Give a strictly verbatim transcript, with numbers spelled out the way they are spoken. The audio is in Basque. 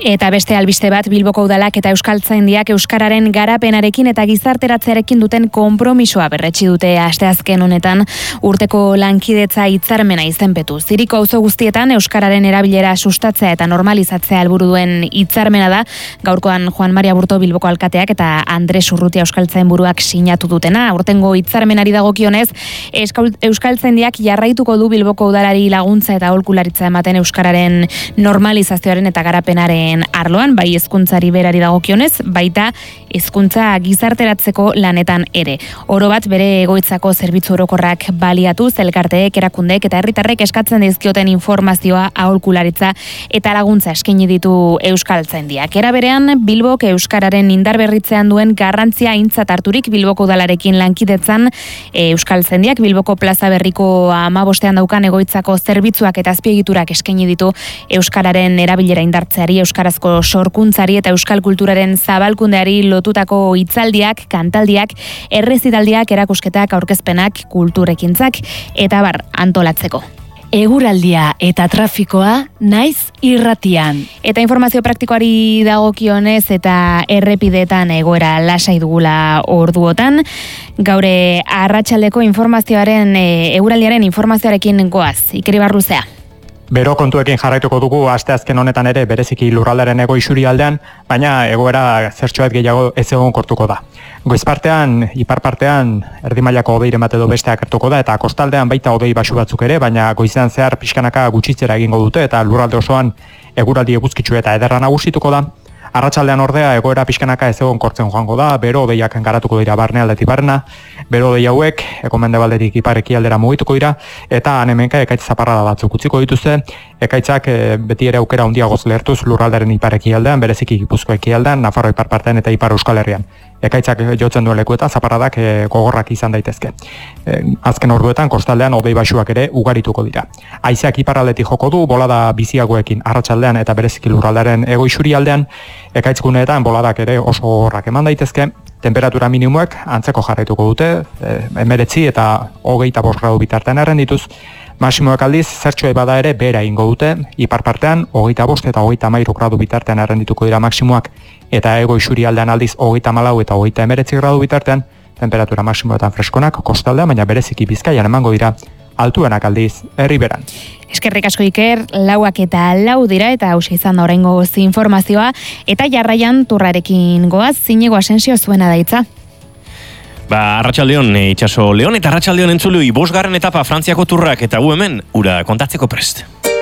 Eta beste albiste bat, Bilboko udalak eta euskaltzaindiak euskararen garapenarekin eta gizarteratzearekin duten konpromisoa berretsi dute asteazken honetan urteko lankidetza hitzarmena izenpetu. Ziriko auzo guztietan euskararen erabilera sustatzea eta normalizatzea helburu duen hitzarmena da. Gaurkoan Juan Maria Burto Bilboko alkateak eta Andres Urrutia euskaltzainburuak sinatu dutena. Aurtengo hitzarmenari dagokionez, euskaltzaindiak jarraituko du Bilboko udalari laguntza eta aholkularitza ematen euskararen normalizazioaren eta garapenaren arloan, bai hezkuntzari berari dagokionez, baita hezkuntza gizarteratzeko lanetan ere. Oro bat bere egoitzako zerbitzu orokorrak baliatu, elkarteek, erakundeek eta herritarrek eskatzen dizkioten informazioa, aholkularitza eta laguntza eskaini ditu euskaltzaindiak. Era berean, Bilbok euskararen indarberritzean duen garrantzia aintzat harturik Bilboko udalarekin lankidetzan euskaltzaindiak Bilboko plaza berriko hamabostean daukan egoitzako zerbitzuak eta azpiegiturak eskaini ditu euskararen erabilera indartzeari, euskarazko sorkuntzari eta euskal kulturaren zabalkundeari lotutako hitzaldiak, kantaldiak, errezitaldiak, erakusketak, aurkezpenak, kulturekintzak eta bar antolatzeko. Eguraldia eta trafikoa naiz irratian. Eta informazio praktikoari dagokionez eta errepideetan egoera lasai dugula orduotan. Gaure arratsaldeko informazioaren, e, eguraldiaren informazioarekin goaz. Ikeri Barruzea. Bero kontuekin jarraituko dugu asteazken honetan ere bereziki lurraldaren ego isurialdean, baina egoera zertxoet gehiago ez egon kortuko da. Goizpartean, iparpartean, erdi mailako hodeiren bat edo beste akertuko da, eta kostaldean baita hodei basu batzuk ere, baina goizean zehar pixkanaka gutxitzera egingo dute, eta lurralde osoan eguraldi eguzkitsu eta ederra nagusituko da. Arratsaldean ordea egoera pixkanaka ez egon kortzen joango da, bero hodeiak garatuko dira barne aldetik barna, bero hodei hauek egomendebaldetik ipareki aldera mugituko dira, eta hanemenka ekaitz zaparrada batzuk utziko dituzte, ekaitzak e, beti ere aukera handiagoz lehertuz lurraldaren ipareki aldean, bereziki Gipuzko ekialdean, Nafarro iparpartean eta Ipar Euskal Herrian. Ekaitzak jotzen duen lekuetan zaparradak e, gogorrak izan daitezke. E, azken orduetan kostaldean hodei basuak ere ugarituko dira. Haizeak iparraldetik joko du, bolada biziagoekin arratsaldean eta bereziki lurraldaren ego isurialdean, ekaitzguneetan boladak ere oso gogorrak eman daitezke. Temperatura minimoak antzeko jarraituko dute, emeretzi eta hogeita bost gradu bitartean errendituz. Maximoak aldiz, zertxoe bada ere bera ingo dute, ipar partean, hogeita bost eta hogeita hamairu gradu bitartean errendituko dira maximoak, eta ego isurialdean aldiz hogeita hamalau eta hogeita emeretzi gradu bitartean, temperatura maximoetan freskonak, kostaldean, baina bereziki Bizkaian emango dira, altuenak aldiz, herriberan. Eskerrik asko Iker, lauak eta lau dira eta hausia izan da oraingo informazioa, eta jarraian turrarekin goaz, Zinego Asensio zuena daitza. Ba, Arratsaldeon itxaso Leon eta Arratsaldeon entzului bosgarren etapa Frantziako turrak eta gu hemen ura kontatzeko prest.